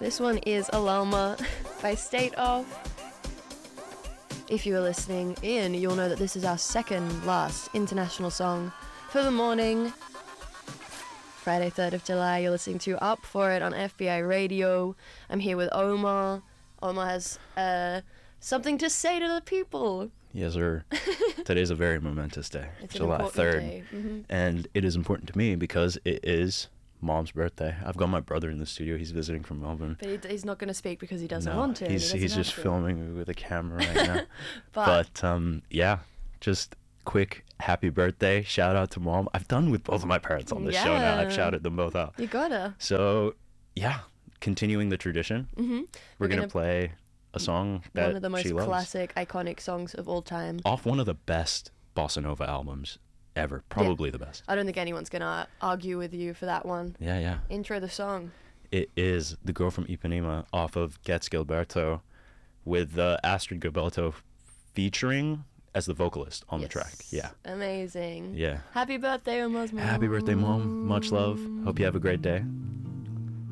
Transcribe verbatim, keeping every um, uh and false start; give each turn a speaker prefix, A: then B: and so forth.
A: This one is Alalma by State of. If you are listening in, you'll know that this is our second last international song for the morning. Friday, third of July, you're listening to Up For It on F B I Radio. I'm here with Omar. Omar has uh, something to say to the people.
B: Yes, sir. Today's a very momentous day,
A: It's
B: July third. Mm-hmm. And it is important to me because it is Mom's birthday. I've got my brother in the studio. He's visiting from Melbourne.
A: But he, he's not going to speak because he doesn't
B: no,
A: want to.
B: He's,
A: he
B: he's just
A: to.
B: filming me with a camera right now.
A: but,
B: but um, yeah, just quick happy birthday. Shout out to Mom. I've done with both of my parents on this
A: yeah.
B: show now. I've shouted them both out.
A: You gotta.
B: So, yeah, continuing the tradition.
A: Mm-hmm.
B: We're,
A: We're
B: going to
A: gonna
B: play a song that
A: one of the most
B: she loves.
A: classic, iconic songs of all time.
B: Off one of the best bossa nova albums ever. Probably
A: yeah.
B: the best.
A: I don't think anyone's going to argue with you for that one.
B: Yeah, yeah.
A: Intro the song.
B: It is The Girl from Ipanema off of Gets Gilberto with uh, Astrid Gilberto featuring as the vocalist on
A: yes.
B: the track. Yeah.
A: Amazing.
B: Yeah.
A: Happy birthday, Omar's mom.
B: Happy birthday, Mom. Much love. Hope you have a great day.